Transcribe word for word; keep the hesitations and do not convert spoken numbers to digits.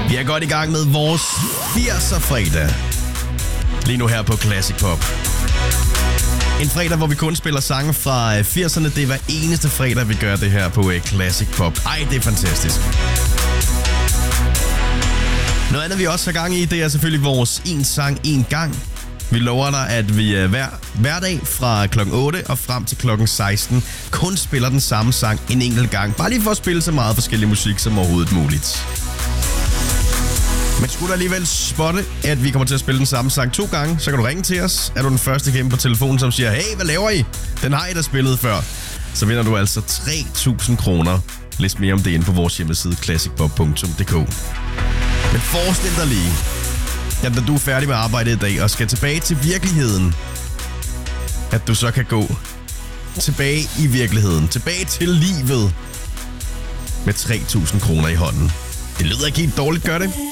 Vi er godt i gang med vores firser-fredag. Lige nu her på Classic Pop. En fredag, hvor vi kun spiller sange fra firserne. Det er hver eneste fredag, vi gør det her på Classic Pop. Ej, det er fantastisk. Noget andet, vi også har gang i, det er selvfølgelig vores En Sang, En Gang. Vi lover dig, at vi hver, hver dag fra klokken otte og frem til klokken seksten kun spiller den samme sang en enkelt gang. Bare lige for at spille så meget forskellig musik som overhovedet muligt. Men skulle du alligevel spotte, at vi kommer til at spille den samme sang to gange, så kan du ringe til os. Er du den første igennem på telefonen, som siger, hey, hvad laver I? Den har I da spillet før. Så vinder du altså tre tusind kroner. Læs mere om det inde på vores hjemmeside classic pop punktum d k. Men forestil dig lige, at når du er færdig med arbejde i dag og skal tilbage til virkeligheden, at du så kan gå tilbage i virkeligheden, tilbage til livet med tre tusind kroner i hånden. Det lyder ikke helt dårligt, gør det?